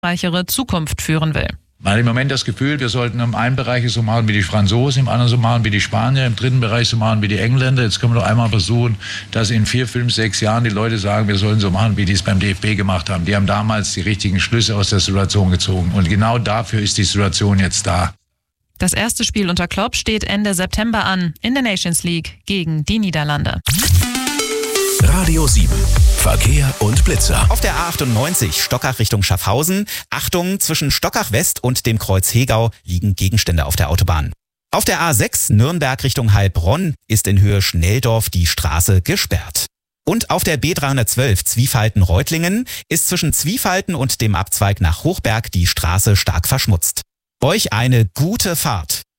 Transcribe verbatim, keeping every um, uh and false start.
reichere Zukunft führen will. Man hat im Moment das Gefühl, wir sollten im einen Bereich so machen wie die Franzosen, im anderen so machen wie die Spanier, im dritten Bereich so machen wie die Engländer. Jetzt können wir doch einmal versuchen, dass in vier, fünf, sechs Jahren die Leute sagen, wir sollen so machen, wie die es beim D F B gemacht haben. Die haben damals die richtigen Schlüsse aus der Situation gezogen. Und genau dafür ist die Situation jetzt da. Das erste Spiel unter Klopp steht Ende September an, in der Nations League gegen die Niederlande. Radio sieben. Verkehr und Blitzer. Auf der A achtundneunzig Stockach Richtung Schaffhausen. Achtung, zwischen Stockach West und dem Kreuz Hegau liegen Gegenstände auf der Autobahn. Auf der A sechs Nürnberg Richtung Heilbronn ist in Höhe Schnelldorf die Straße gesperrt. Und auf der B dreihundertzwölf Zwiefalten-Reutlingen ist zwischen Zwiefalten und dem Abzweig nach Hochberg die Straße stark verschmutzt. Euch eine gute Fahrt.